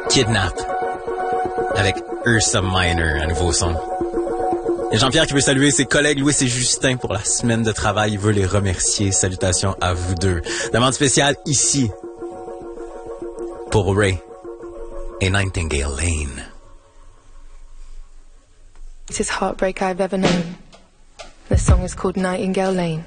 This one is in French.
Kidnap avec Ursa Minor, un nouveau son. Et Jean-Pierre qui veut saluer ses collègues Louis et Justin pour la semaine de travail. Il veut les remercier. Salutations à vous deux. Demande spéciale ici pour Ray et Nightingale Lane. This is heartbreak I've ever known. The song is called Nightingale Lane.